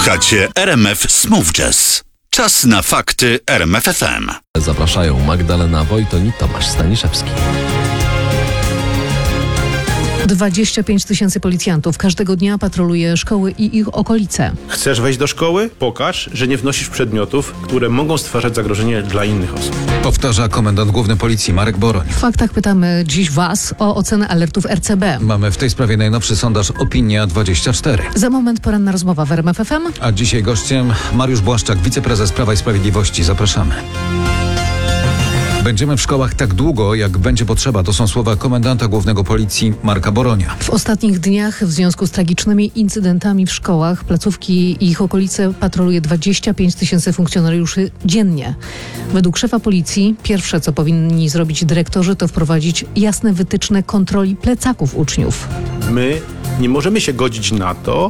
Słuchacie RMF Smooth Jazz. Czas na fakty RMF FM. Zapraszają Magdalena Wojtoń i Tomasz Staniszewski. 25 000 policjantów każdego dnia patroluje szkoły i ich okolice. Chcesz wejść do szkoły? Pokaż, że nie wnosisz przedmiotów, które mogą stwarzać zagrożenie dla innych osób. Powtarza komendant główny policji Marek Boroń. W faktach pytamy dziś Was o ocenę alertów RCB. Mamy w tej sprawie najnowszy sondaż Opinia24. Za moment poranna rozmowa w RMF FM. A dzisiaj gościem Mariusz Błaszczak, wiceprezes Prawa i Sprawiedliwości. Zapraszamy. Będziemy w szkołach tak długo, jak będzie potrzeba. To są słowa komendanta głównego policji Marka Boronia. W ostatnich dniach w związku z tragicznymi incydentami w szkołach, placówki i ich okolice patroluje 25 000 funkcjonariuszy dziennie. Według szefa policji pierwsze, co powinni zrobić dyrektorzy, to wprowadzić jasne wytyczne kontroli plecaków uczniów. My nie możemy się godzić na to,